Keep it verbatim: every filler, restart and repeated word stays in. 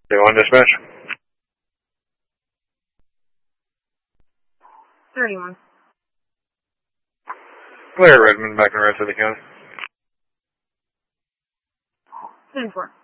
Day one dispatch. thirty-one. Clear Redmond back in the rest of the county. ten four.